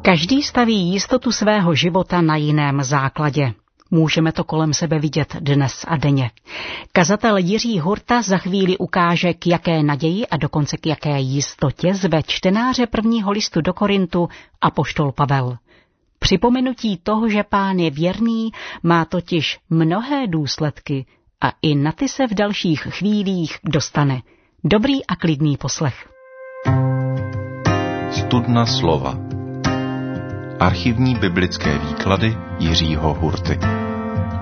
Každý staví jistotu svého života na jiném základě. Můžeme to kolem sebe vidět dnes a denně. Kazatel Jiří Hurta za chvíli ukáže, k jaké naději a dokonce k jaké jistotě zve čtenáře prvního listu do Korintu apoštol Pavel. Připomenutí toho, že Pán je věrný, má totiž mnohé důsledky a i na ty se v dalších chvílích dostane. Dobrý a klidný poslech. Studna slova. Archivní biblické výklady Jiřího Hurty.